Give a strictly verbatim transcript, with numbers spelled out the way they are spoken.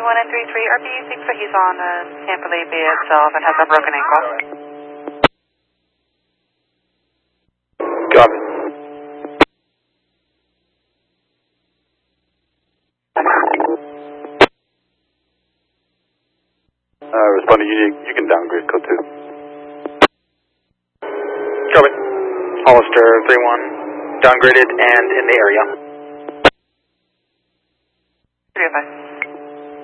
one and three three, R B thinks that he's on uh, Tampa Bay itself and has a broken ankle. Copy. Uh, responding, you, you can downgrade code two. Copy. Hollister three one, downgraded and in the area. three oh five.